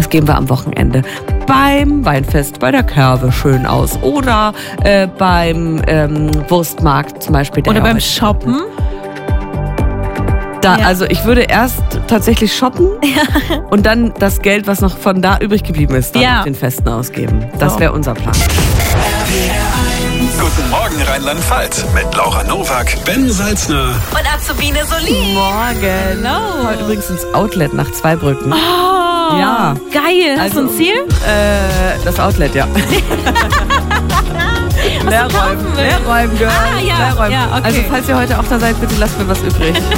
das geben wir am Wochenende beim Weinfest bei der Kerwe schön aus oder beim Wurstmarkt zum Beispiel. Oder beim Shoppen. Also ich würde erst tatsächlich shoppen und dann das Geld, was noch von da übrig geblieben ist, dann auf den Festen ausgeben. Das wäre unser Plan. Guten Morgen Rheinland-Pfalz mit Laura Nowak, Ben Salzner und Azubine Solin. Morgen. Hello. Heute übrigens ins Outlet nach Zweibrücken. Oh, ja. Geil. Hast du ein Ziel? Das Outlet, ja. Leerräumen, Girl. Ja, Leerräumen. ja, okay. Also falls ihr heute auch da seid, bitte lasst mir was übrig.